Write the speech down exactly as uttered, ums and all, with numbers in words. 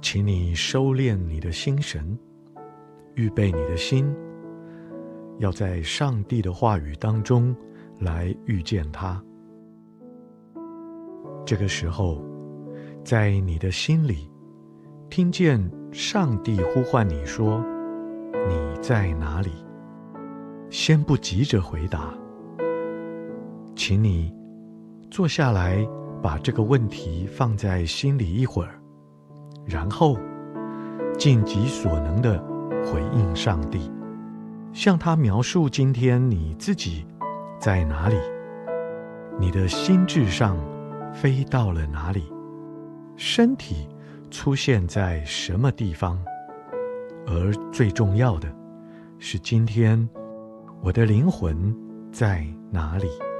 请你收敛你的心神，预备你的心，要在上帝的话语当中来遇见他。这个时候，在你的心里听见上帝呼唤你说：你在哪里？先不急着回答，请你坐下来，把这个问题放在心里一会儿，然后尽己所能地回应上帝，向他描述今天你自己在哪里，你的心智上飞到了哪里，身体出现在什么地方，而最重要的是今天我的灵魂在哪里。